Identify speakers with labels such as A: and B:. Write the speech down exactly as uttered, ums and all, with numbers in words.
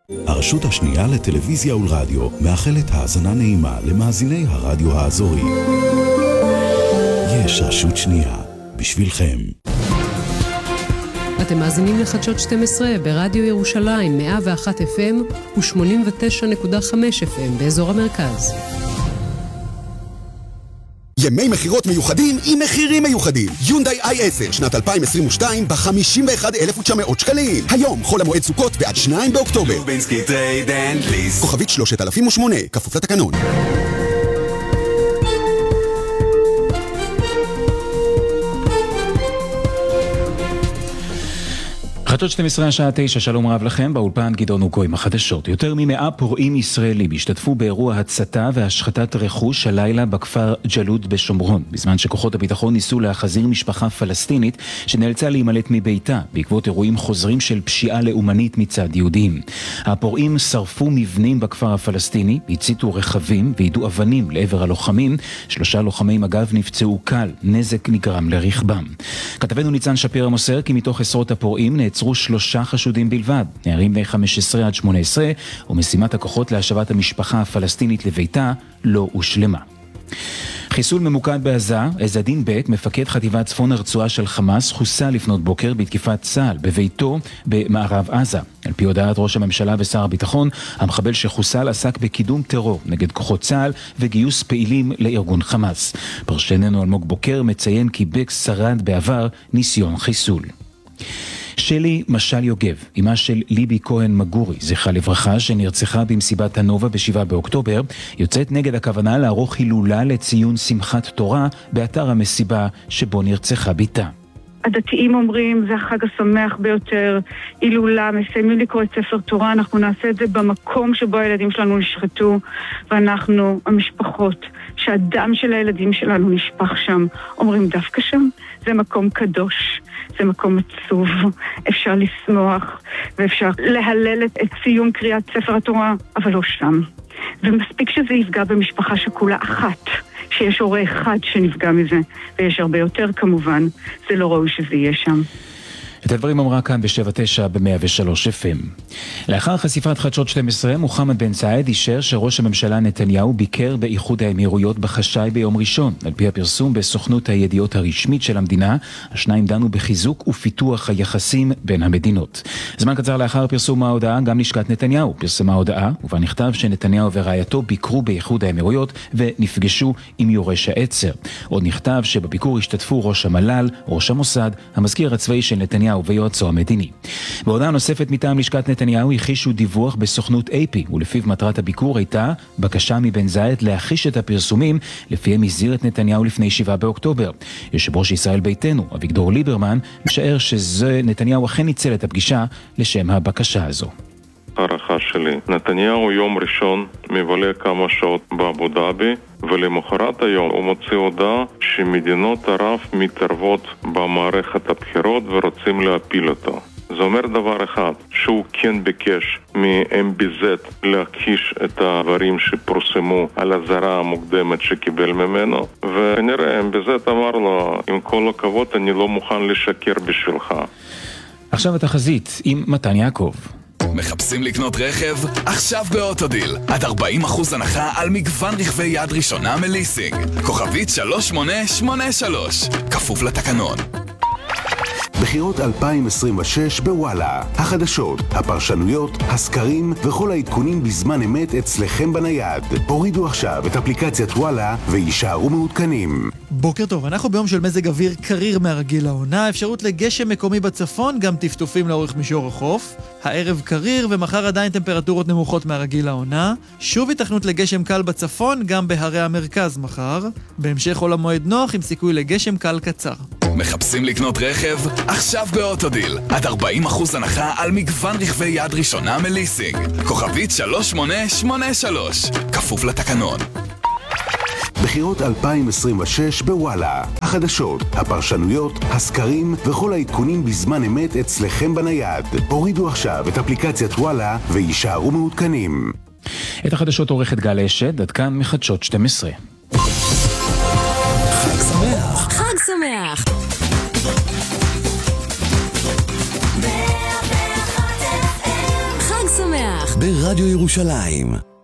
A: הרשות השנייה לטלוויזיה ולרדיו מאחלת האזנה נעימה למאזיני הרדיו האזורי. יש רשות שנייה בשבילכם.
B: אתם מאזינים לחדשות שתים עשרה ברדיו ירושלים מאה ואחת אף אם ו-שמונים ותשע נקודה חמש אף אם באזור המרכז.
C: ימי מחירות מיוחדים עם מחירים מיוחדים. יונדאי איי עשר שנת אלפיים עשרים ושתיים ב-חמישים ואחד אלף ותשע מאות שקלים. היום חול המועד סוכות ועד שניים באוקטובר.
D: לובינסקי טרייד אנד ליס.
C: כוכבית שלושת אלפים ושמונה, כפוף לתקנון.
E: חדשות שתים עשרה השעה תשע, שלום רב לכם, באולפן גדעון אוקו עם החדשות. יותר ממאה פורעים ישראלים השתתפו באירוע הצתה והשחתת רכוש הלילה בכפר ג'לוד בשומרון, בזמן שכוחות הביטחון ניסו להחזיר משפחה פלסטינית שנאלצה להימלט מביתה בעקבות אירועים חוזרים של פשיעה לאומנית מצד יהודים. הפורעים שרפו מבנים בכפר הפלסטיני, הציתו רכבים וידעו אבנים לעבר הלוחמים. שלושה לוחמי מג"ב נפצעו קל, נזק נגרם לרכבם. כתבנו ניצן שפירא מוסר כי מתוך עשרות הפורעים נעצרו שלושה חשודים בלבד, נערים בני חמש עשרה עד שמונה עשרה, ומשימת הכוחות להשבת המשפחה הפלסטינית לביתה לא הושלמה. חיסול ממוקד בעזה. עזדין ב', מפקד חטיבת צפון הרצועה של חמאס, חוסל לפנות בוקר בתקיפת צה"ל בביתו במערב עזה. על פי הודעת ראש הממשלה ושר הביטחון, המחבל שחוסל עסק בקידום טרור נגד כוחות צה"ל וגיוס פעילים לארגון חמאס. פרשננו אלמוג בוקר מציין כי בק שרד בעבר ניסיון חיסול. שלי משל יוגב, אמה של ליבי כהן מגורי, זכרה לברכה, שנרצחה במסיבת הנובה בשבעה באוקטובר, יוצאת נגד הכוונה לערוך הילולה לציון שמחת תורה באתר המסיבה שבו נרצחה ביתה.
F: הדתיים אומרים, זה החג השמח ביותר, הילולה, מסיימים לקרוא את ספר תורה, אנחנו נעשה את זה במקום שבו הילדים שלנו נשחטו, ואנחנו, המשפחות, שהדם של הילדים שלנו נשפך שם, אומרים דווקא שם, זה מקום קדוש, זה מקום עצוב, אפשר לשמוח, ואפשר להלל את סיום קריאת ספר התורה, אבל לא שם. ומספיק שזה יפגע במשפחה שכולה אחת, שיש הורה אחד שנפגע מזה, ויש הרבה יותר כמובן, זה לא ראוי שזה יהיה שם.
E: את הדברים אמרה כאן ב-שבע תשע ב-מאה ושלוש אף אם. לאחר חשיפת חדשות שתים עשרה, מוחמד בן סעד אישר שראש הממשלה נתניהו ביקר באיחוד האמירויות בחשאי ביום ראשון. על פי הפרסום בסוכנות הידיעות הרשמית של המדינה, השניים דנו בחיזוק ופיתוח היחסים בין המדינות. זמן קצר לאחר פרסום ההודעה, גם לשכת נתניהו פרסמה הודעה, ובה נכתב שנתניהו ורעייתו ביקרו באיחוד האמירויות ונפגשו עם יורש העצר. עוד נכתב שבביקור השתתפו ראש המל"ל, ראש המוסד, המזכיר הצבאי של נתניהו ויועצו המדיני. בהודעה נוספת מטעם לשכת נתניהו הכחישו דיווח בסוכנות איי פי, ולפיו מטרת הביקור הייתה בקשה מבן זייד להכחיש את הפרסומים לפיהם הזהיר את נתניהו לפני שבעה באוקטובר. יושב ראש ישראל ביתנו, אביגדור ליברמן, משער שזה נתניהו אכן ניצל את הפגישה לשם הבקשה הזו.
G: הערכה שלי, נתניהו יום ראשון מבלה כמה שעות באבו דאבי, ולמחרת היום הוא מוציא הודעה שמדינות ערב מתערבות במערכת הבחירות ורוצים להפיל אותו. זה אומר דבר אחד, שהוא כן ביקש מ-אם בי זד להכחיש את הדברים שפורסמו על הזרה המוקדמת שקיבל ממנו, וכנראה אם בי זד אמר לו, עם כל הכבוד אני לא מוכן לשקר בשבילך.
E: עכשיו התחזית עם מתן יעקב.
D: מחפשים לקנות רכב? עכשיו באוטודיל. עד ארבעים אחוז הנחה על מגוון רכבי יד ראשונה מליסינג. כוכבית שלוש שמונה שמונה שלוש. כפוף לתקנון.
A: בחירות אלפיים עשרים ושש בוואלה. החדשות, הפרשנויות, הסקרים וכל העדכונים בזמן אמת אצלכם בנייד. הורידו עכשיו את אפליקציית וואלה וישארו מעודכנים.
H: בוקר טוב, אנחנו ביום של מזג אוויר קריר מהרגיל לעונה, אפשרות לגשם מקומי בצפון, גם טפטופים לאורך מישור החוף. הערב קריר ומחר עדיין טמפרטורות נמוכות מהרגיל לעונה. שוב התכנות לגשם קל בצפון, גם בהרי המרכז מחר. בהמשך חול המועד נוח עם סיכוי לגשם קל קצר.
D: מחפשים לקנות רכב? עכשיו באוטודיל. עד ארבעים אחוז הנחה על מגוון רכבי יד ראשונה מליסינג. כוכבית שלוש שמונה שמונה שלוש. כפוף לתקנון.
A: בחירות אלפיים עשרים ושש בוואלה. החדשות, הפרשנויות, הסקרים וכל העדכונים בזמן אמת אצלכם בנייד. הורידו עכשיו את אפליקציית וואלה וישארו מעודכנים.
E: את החדשות עורכת גל אשד, עד כאן מחדשות שתים עשרה.
A: חג שמח.
I: חג שמח. חג שמח. ברדיו ירושלים.